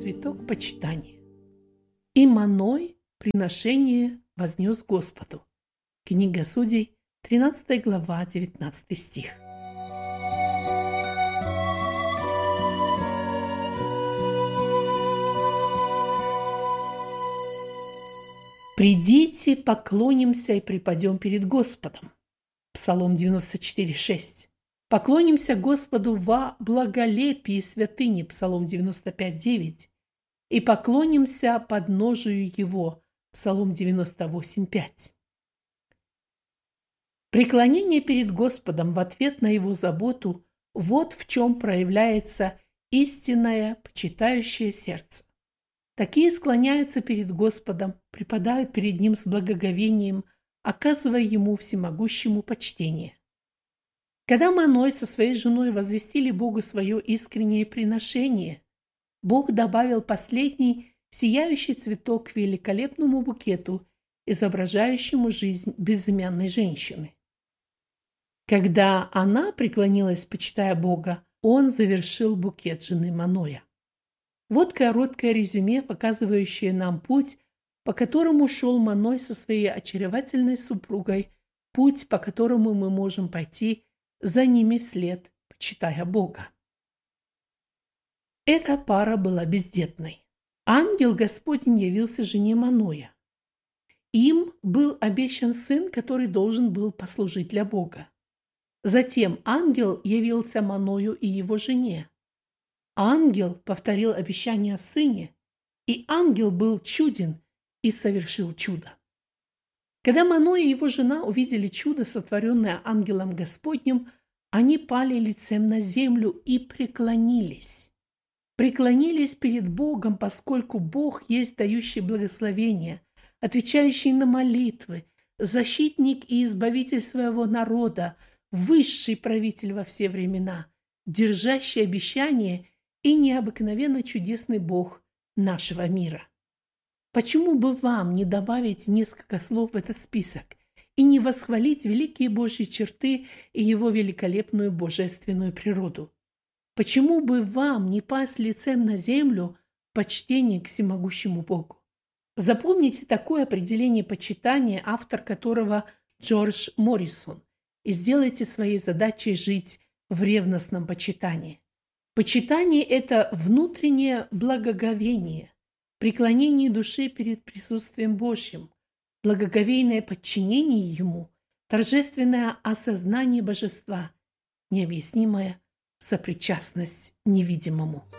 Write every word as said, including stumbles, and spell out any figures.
цветок почитания. И Маной приношение вознес Господу. Книга Судей, тринадцатая глава, девятнадцатый стих. «Придите, поклонимся и преподем перед Господом». Псалом девяносто четыре шесть. «Поклонимся Господу во благолепии святыни». Псалом девяносто пять девять. «И поклонимся подножию Его». Псалом девяносто восемь пять. Преклонение перед Господом в ответ на Его заботу – вот в чем проявляется истинное, почитающее сердце. Такие склоняются перед Господом, преподают перед Ним с благоговением, оказывая Ему всемогущему почтение. Когда Маной со своей женой возвестили Богу свое искреннее приношение, Бог добавил последний сияющий цветок к великолепному букету, изображающему жизнь безымянной женщины. Когда она преклонилась, почитая Бога, Он завершил букет жены Маноя. Вот короткое резюме, показывающее нам путь, по которому шел Маной со своей очаровательной супругой, путь, по которому мы можем пойти за ними вслед, почитая Бога. Эта пара была бездетной. Ангел Господень явился жене Маноя. Им был обещан сын, который должен был послужить для Бога. Затем ангел явился Маною и его жене. Ангел повторил обещание о сыне, и ангел был чуден и совершил чудо. Когда Маной и его жена увидели чудо, сотворенное ангелом Господним, они пали лицем на землю и преклонились. Преклонились перед Богом, поскольку Бог есть дающий благословение, отвечающий на молитвы, защитник и избавитель своего народа, высший правитель во все времена, держащий обещание и необыкновенно чудесный Бог нашего мира. Почему бы вам не добавить несколько слов в этот список и не восхвалить великие Божьи черты и Его великолепную божественную природу? Почему бы вам не пасть лицем на землю в почтении к всемогущему Богу? Запомните такое определение почитания, автор которого Джордж Моррисон, и сделайте своей задачей жить в ревностном почитании. Почитание – это внутреннее благоговение, преклонение души перед присутствием Божьим, благоговейное подчинение Ему, торжественное осознание божества, необъяснимая сопричастность невидимому.